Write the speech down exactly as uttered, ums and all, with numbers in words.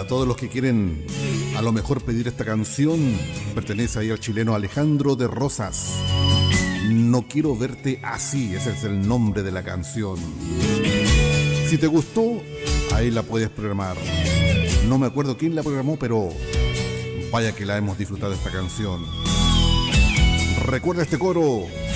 todos los que quieren a lo mejor pedir esta canción, pertenece ahí al chileno Alejandro de Rosas. No quiero verte así, ese es el nombre de la canción. Si te gustó, ahí la puedes programar. No me acuerdo quién la programó, pero vaya que la hemos disfrutado esta canción. Recuerda este coro.